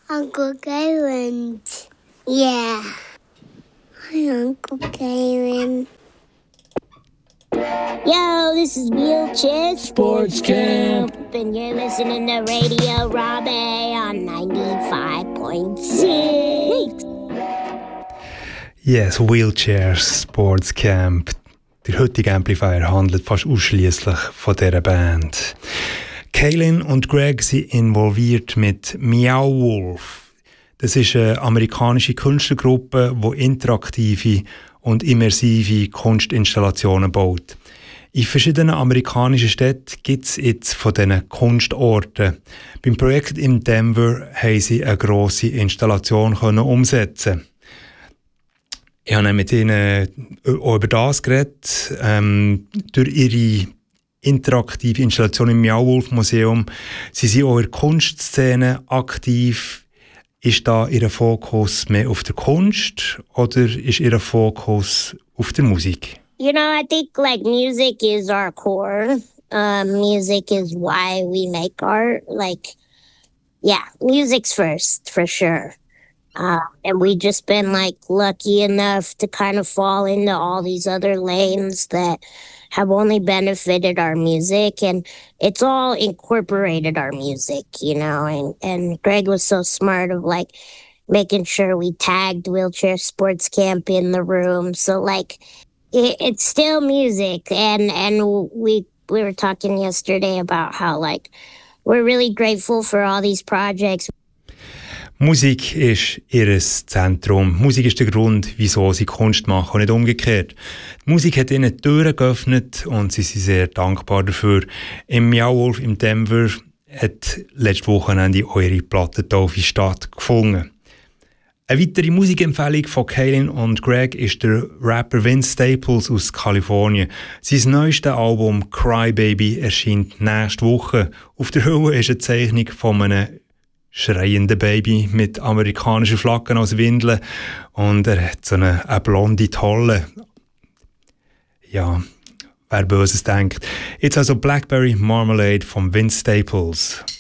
Uncle Galen. Yeah. Hi, Uncle Galen. Yo, this is Wheelchair Sports Camp, and you're listening to Radio Robbie on 95.6. Yes, Wheelchair Sports Camp. Der heutige Amplifier handelt fast ausschließlich von dieser Band. Kaylin und Greg sind involviert mit Meow Wolf. Das ist eine amerikanische Künstlergruppe, die interaktive und immersive Kunstinstallationen baut. In verschiedenen amerikanischen Städten gibt es jetzt von diesen Kunstorten. Beim Projekt in Denver haben sie eine grosse Installation umsetzen. Ich habe mit ihnen auch über das geredet. Durch ihre interaktive Installation im Meow Wolf Museum. Sie sind auch in der Kunstszene aktiv. Ist da Ihr Fokus mehr auf der Kunst oder ist Ihr Fokus auf der Musik? You know, I think like music is our core. Music is why we make art. Like, yeah, music's first for sure. And we just been like lucky enough to kind of fall into all these other lanes that have only benefited our music, and it's all incorporated our music, you know, and Greg was so smart of like making sure we tagged Wheelchair Sports Camp in the room. So like it's still music, and we were talking yesterday about how like we're really grateful for all these projects. Musik ist ihr Zentrum. Musik ist der Grund, wieso sie Kunst machen und nicht umgekehrt. Die Musik hat ihnen die Türen geöffnet und sie sind sehr dankbar dafür. Im Meow Wolf in Denver hat letztes Wochenende eure Plattentaufe stattgefunden. Eine weitere Musikempfehlung von Kaylin und Greg ist der Rapper Vince Staples aus Kalifornien. Sein neuestes Album Cry Baby erscheint nächste Woche. Auf der Hülle ist eine Zeichnung von einem schreiende Baby mit amerikanischen Flaggen als Windeln und er hat so eine blonde Tolle. Ja, wer Böses denkt. Jetzt also Blackberry Marmalade von Vince Staples.